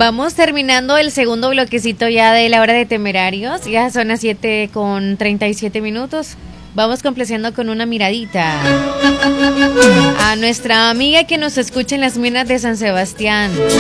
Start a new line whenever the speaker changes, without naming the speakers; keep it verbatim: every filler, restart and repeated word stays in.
Vamos terminando el segundo bloquecito ya de la hora de Temerarios. Ya son las siete con treinta y siete minutos. Vamos complaciendo con una miradita a nuestra amiga que nos escucha en las minas de San Sebastián.